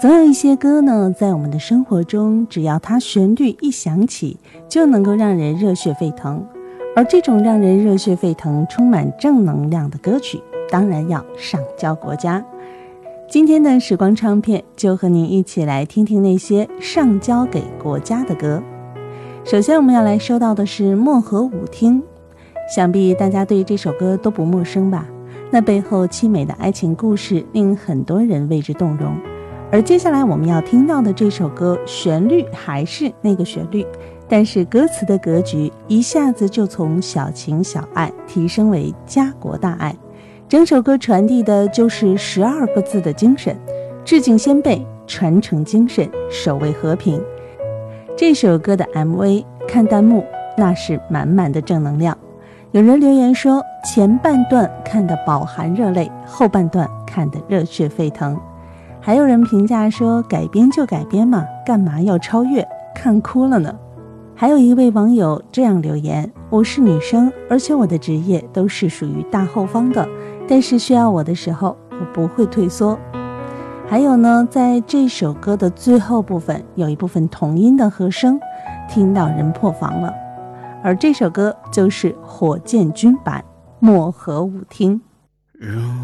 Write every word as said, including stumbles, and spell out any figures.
总有一些歌呢，在我们的生活中，只要它旋律一响起，就能够让人热血沸腾。而这种让人热血沸腾、充满正能量的歌曲，当然要上交国家。今天的时光唱片就和您一起来听听那些上交给国家的歌。首先我们要来收到的是漠河舞厅，想必大家对这首歌都不陌生吧？那背后凄美的爱情故事令很多人为之动容。而接下来我们要听到的这首歌，旋律还是那个旋律，但是歌词的格局一下子就从小情小爱提升为家国大爱。整首歌传递的就是十二个字的精神：致敬先辈，传承精神，守卫和平。这首歌的 M V 看弹幕，那是满满的正能量。有人留言说，前半段看得饱含热泪，后半段看得热血沸腾。还有人评价说，改编就改编嘛，干嘛要超越，看哭了呢。还有一位网友这样留言，我是女生，而且我的职业都是属于大后方的，但是需要我的时候，我不会退缩。还有呢，在这首歌的最后部分，有一部分童音的和声，听到人破防了。而这首歌就是火箭军版漠河舞厅。